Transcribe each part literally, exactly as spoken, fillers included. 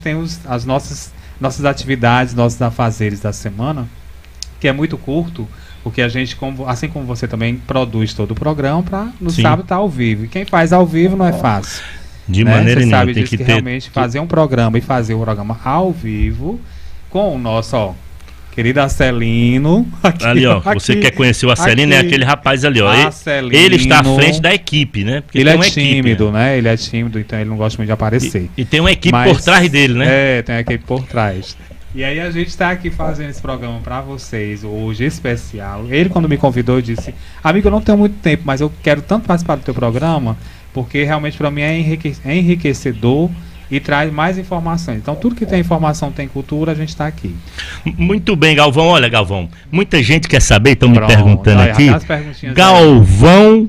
tem os, as nossas, nossas atividades, nossos afazeres da semana, que é muito curto, porque a gente, como, assim como você também, produz todo o programa para no Sim. sábado estar ao vivo. E quem faz ao vivo não é fácil. De né? maneira Você nenhuma. sabe Tem disso que que, ter... realmente fazer um programa e fazer o programa ao vivo com o nosso, ó, querido Acelino. Aqui, Ali, ó, aqui, você quer conhecer o Acelino, é aqui. aquele rapaz ali, ó. Acelino. Ele está à frente da equipe, né? Porque Ele tem é uma equipe, tímido, né? né? Ele é tímido, então ele não gosta muito de aparecer. E, e tem uma equipe Mas, por trás dele, né? É, tem uma equipe por trás. E aí a gente está aqui fazendo esse programa para vocês hoje, especial. Ele, quando me convidou, disse: amigo, eu não tenho muito tempo, mas eu quero tanto participar do teu programa, porque realmente para mim é, enrique é enriquecedor e traz mais informações. Então tudo que tem informação, tem cultura, a gente está aqui. Muito bem, Galvão. Olha, Galvão, muita gente quer saber, estão me Pronto, perguntando olha, aqui. as perguntinhas Galvão,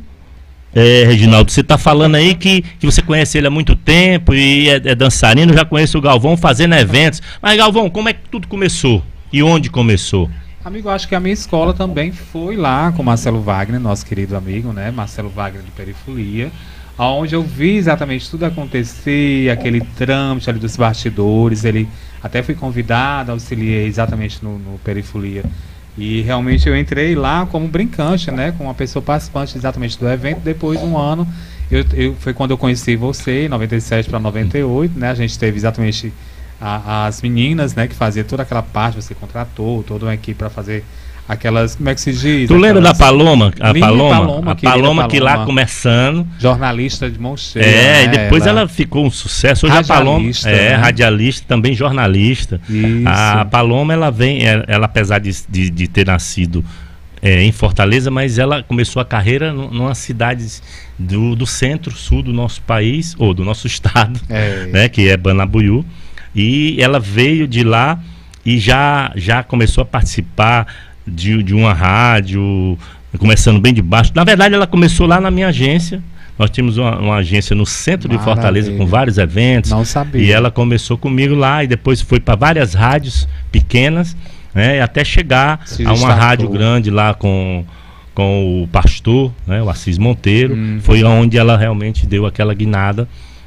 é, Reginaldo, você está falando aí que, que você conhece ele há muito tempo e é, é dançarino, já conhece o Galvão fazendo eventos. Mas, Galvão, como é que tudo começou? E onde começou? Amigo, acho que a minha escola também foi lá com Marcelo Wagner, nosso querido amigo, né? Marcelo Wagner de Perifolia, onde eu vi exatamente tudo acontecer, aquele trâmite ali dos bastidores. Ele até fui convidado, auxiliei exatamente no, no Perifolia. E realmente eu entrei lá como brincante, né? Como uma pessoa participante exatamente do evento. Depois de um ano, eu, eu, foi quando eu conheci você, em noventa e sete para noventa e oito, né? A gente teve exatamente a, as meninas, né? Que fazia toda aquela parte, você contratou toda uma equipe para fazer aquelas, como é que se diz? Tu lembra da Paloma? A Linda Paloma, Paloma, a querida Paloma que lá Paloma. Começando. Jornalista de mão cheia. É, e né? depois ela... ela ficou um sucesso. Hoje Radialista, a Paloma é né? radialista, também jornalista. Isso. A Paloma, ela vem, ela, ela, apesar de, de, de ter nascido é, em Fortaleza, mas ela começou a carreira numa cidade do, do centro-sul do nosso país, ou do nosso estado, É. né, que é Banabuiú. E ela veio de lá e já, já começou a participar de, de uma rádio, começando bem de baixo. Na verdade, ela começou lá na minha agência. Nós tínhamos uma, uma agência no centro de Maravilha. Fortaleza com vários eventos. Não sabia. E ela começou comigo lá e depois foi para várias rádios pequenas, né, até chegar Se a uma destacou. rádio grande lá com, com o pastor, né, o Assis Monteiro. Hum. Foi onde ela realmente deu aquela guinada.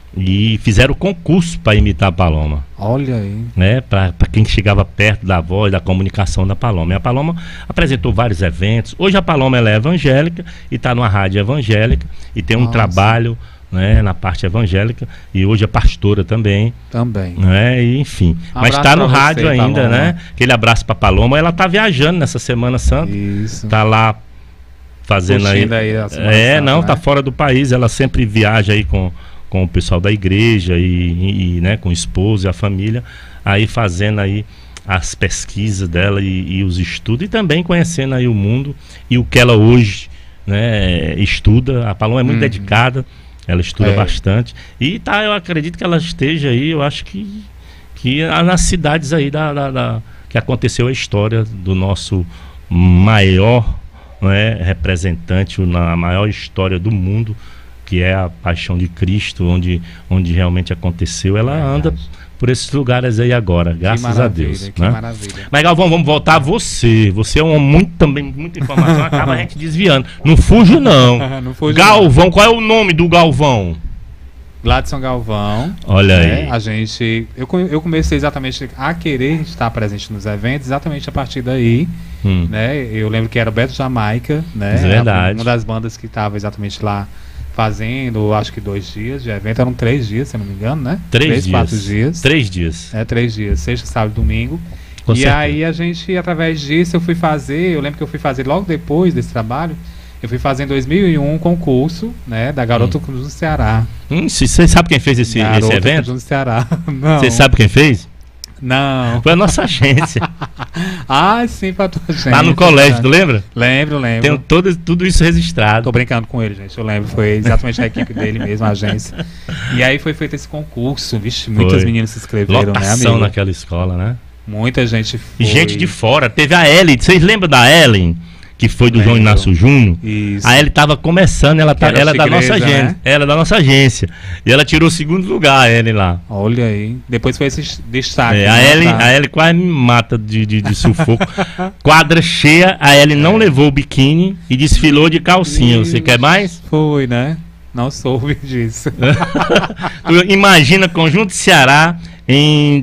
E fizeram concurso para imitar a Paloma, Olha aí. né? Para quem chegava perto da voz, da comunicação da Paloma. E a Paloma apresentou vários eventos. Hoje a Paloma ela é evangélica e está numa rádio evangélica e tem um Nossa. trabalho, né, na parte evangélica. E hoje é pastora também, Também. né? E, enfim. Um Mas está abraço no pra rádio você, ainda, Paloma. né? Aquele abraço para Paloma. Ela está viajando nessa Semana Santa. Isso. Está lá fazendo aí. Curtindo aí a Semana É, Santa, não, né? tá fora do país. Ela sempre viaja aí com com o pessoal da igreja e, e, e, né, com o esposo e a família, aí fazendo aí as pesquisas dela e, e os estudos, e também conhecendo aí o mundo e o que ela hoje, né, estuda. A Paloma é muito Uhum. dedicada, ela estuda É. bastante, e tá, eu acredito que ela esteja aí, eu acho que, que nas cidades aí da, da, da, que aconteceu a história do nosso maior, né, representante na maior história do mundo, que é a Paixão de Cristo, onde, onde realmente aconteceu. Ela Verdade. anda por esses lugares aí agora, graças que maravilha, a Deus. Que Né? maravilha. Mas Galvão, vamos voltar a você. Você é um muito também, muita informação, acaba a gente desviando. Não fujo não. Não fujo Galvão, qual é o nome do Galvão? Gladson Galvão. Olha né? aí. A gente, eu, co- eu comecei exatamente a querer estar presente nos eventos, exatamente a partir daí, Hum. né? Eu lembro que era o Beto Jamaica, né? Isso é verdade. Uma das bandas que estava exatamente lá fazendo, acho que dois dias de evento, eram três dias, se eu não me engano, né? Três, dias. quatro dias. Três dias. É, três dias, sexta, sábado e domingo. Com e certeza. aí a gente, através disso, eu fui fazer, eu lembro que eu fui fazer logo depois desse trabalho, eu fui fazer em dois mil e um um concurso, né, da Garota Cruz do Ceará. Hum, você sabe quem fez esse, esse Garota Cruz evento? do Ceará. Não. Você sabe quem fez? Não. Foi a nossa agência. Ah, sim, pra tua gente. Lá no colégio, tu lembra? Lembro, lembro. Tem todo, tudo isso registrado. Tô brincando com ele, gente. Eu lembro, foi exatamente a equipe dele mesmo, a agência. E aí foi feito esse concurso. Vixe, muitas Foi. meninas se inscreveram, né, Lotação amigo? naquela escola, né? Muita gente foi. E gente de fora. Teve a Ellen. Vocês lembram da Ellen? Que foi do Lembro. João Inácio Júnior? Isso. A Ellen tava começando, ela, tá, era ela é da nossa tigresa, agência. né? Ela é da nossa agência. E ela tirou o segundo lugar, a Ellen lá. Olha aí. Depois foi esse destaque. É, a, né, Ellen, pra- a Ellen quase me mata de, de, de sufoco. Quadra cheia, a Ellen não levou o biquíni e desfilou de calcinha. Você Isso. quer mais? Foi, né? Não soube disso. Tu imagina Conjunto Ceará em